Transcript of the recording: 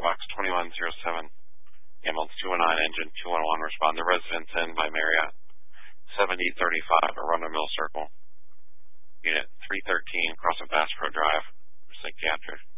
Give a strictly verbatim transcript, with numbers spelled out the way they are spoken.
box twenty-one oh seven. Ambulance two one nine, engine two one one, respond to residence in by Marriott. seventy thirty-five, Arundel Mill Circle. Unit three thirteen, crossing Bass Pro Drive. Psychiatric.